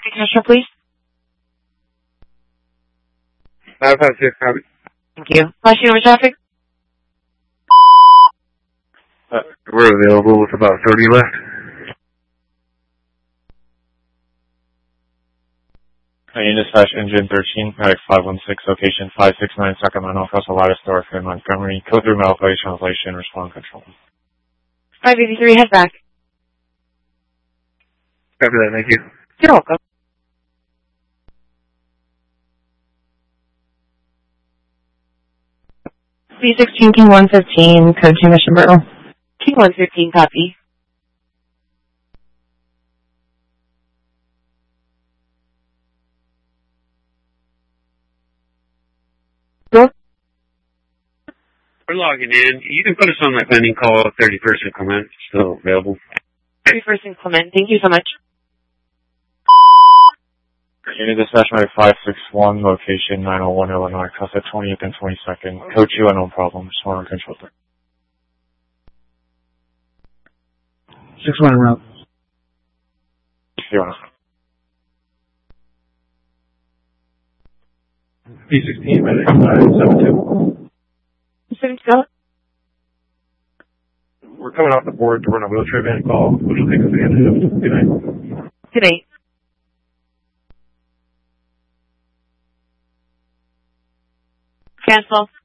Commissioner, please. 556, copy. Thank you. Flashing over traffic. We're available with about 30 left. Unit dispatch engine 13, medic 516, location 569 Sacramento, Castle Lattice, in Montgomery. Code 3 malplay, translation, respond control. 583, head back. Copy that, thank you. You're welcome. B16, King 115, code 2, Mission Brittle. King 115, copy. We're logging in. You can put us on that pending call, 31st and Clement, still available. 31st and Clement, thank you so much. Unit dispatch medic 561, location 901 Illinois, Casa 20th and 22nd. Code 2, no problem, respond control. 61 en route. P16, medic 572. We're coming off the board to run a wheelchair van call, which will take us advantage of. Good night. Good night. Cancel.